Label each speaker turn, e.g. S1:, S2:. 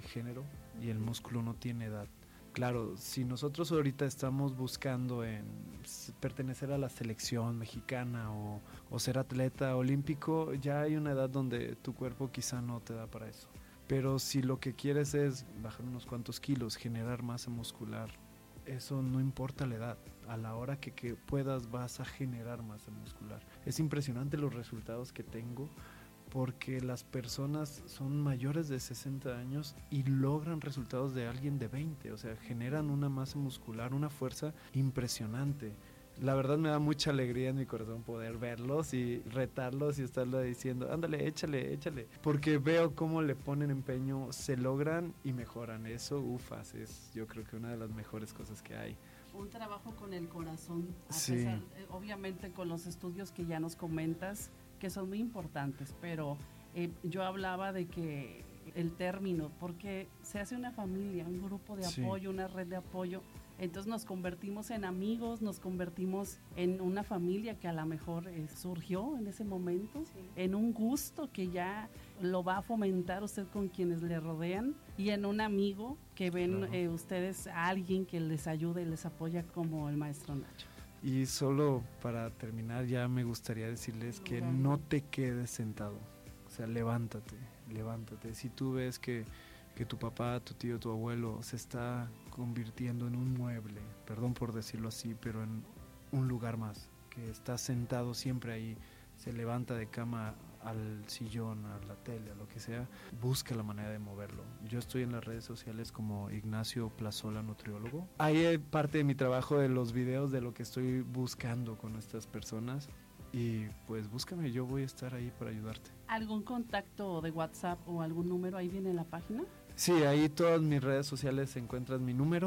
S1: género y el músculo no tiene edad. Claro, si nosotros ahorita estamos buscando en pertenecer a la selección mexicana o ser atleta olímpico, ya hay una edad donde tu cuerpo quizá no te da para eso. Pero si lo que quieres es bajar unos cuantos kilos, generar masa muscular, eso no importa la edad. A la hora que puedas vas a generar masa muscular. Es impresionante los resultados que tengo, porque las personas son mayores de 60 años y logran resultados de alguien de 20, o sea, generan una masa muscular, una fuerza impresionante. La verdad me da mucha alegría en mi corazón poder verlos y retarlos y estarle diciendo, ándale, échale, porque veo cómo le ponen empeño, se logran y mejoran. Eso, ufas, es yo creo que una de las mejores cosas que hay.
S2: Un trabajo con el corazón,
S1: sí.
S2: pesar, obviamente con los estudios que ya nos comentas, que son muy importantes, pero yo hablaba de que el término, porque se hace una familia, un grupo de apoyo, una red de apoyo, entonces nos convertimos en amigos, nos convertimos en una familia que a lo mejor surgió en ese momento, en un gusto que ya lo va a fomentar usted con quienes le rodean y en un amigo que ven ustedes a alguien que les ayude y les apoya como el maestro Nacho.
S1: Y solo para terminar ya me gustaría decirles que no te quedes sentado, o sea, levántate. Si tú ves que tu papá, tu tío, tu abuelo se está convirtiendo en un mueble, perdón por decirlo así, pero en un lugar más, que está sentado siempre ahí, se levanta de cama al sillón, a la tele, a lo que sea, busca la manera de moverlo. Yo estoy en las redes sociales como Ignacio Plazola Nutriólogo. Ahí hay parte de mi trabajo de los videos de lo que estoy buscando con estas personas y pues búscame, yo voy a estar ahí para ayudarte.
S2: ¿Algún contacto de WhatsApp o algún número ahí viene en la página?
S1: Sí, ahí todas mis redes sociales se encuentran mi número.